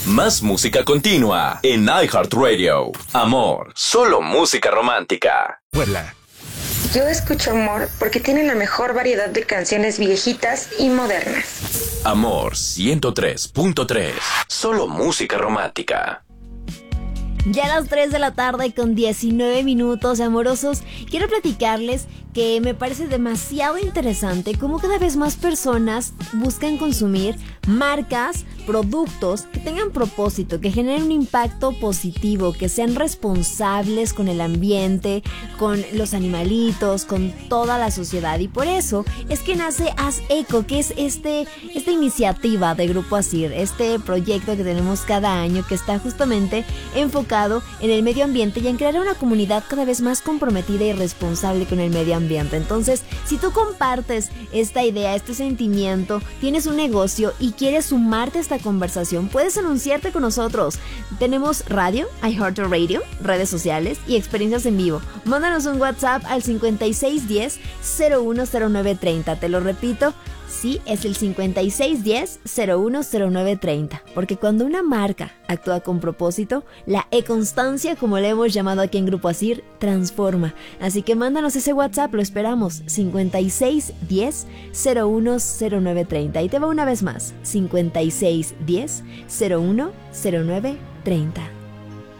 Más música continua en iHeartRadio. Amor, solo música romántica. Puebla. Yo escucho Amor porque tiene la mejor variedad de canciones viejitas y modernas. Amor 103.3. Solo música romántica. Ya a las 3 de la tarde con 19 minutos, amorosos, quiero platicarles que me parece demasiado interesante cómo cada vez más personas buscan consumir marcas, productos que tengan propósito, que generen un impacto positivo, que sean responsables con el ambiente, con los animalitos, con toda la sociedad. Y por eso es que nace Haz Eco, que es esta iniciativa de Grupo Asir, este proyecto que tenemos cada año que está justamente enfocado en el medio ambiente y en crear una comunidad cada vez más comprometida y responsable con el medio ambiente. Entonces, si tú compartes esta idea, este sentimiento, tienes un negocio y quieres sumarte a esta conversación, puedes anunciarte con nosotros. Tenemos radio, iHeartRadio, redes sociales y experiencias en vivo. Mándanos un WhatsApp al 5610-010930. Te lo repito, sí, es el 5610-010930. Porque cuando una marca actúa con propósito, la e-constancia, como le hemos llamado aquí en Grupo Asir, transforma. Así que mándanos ese WhatsApp, lo esperamos. 5610-010930. Y te va una vez más. 5610-010930.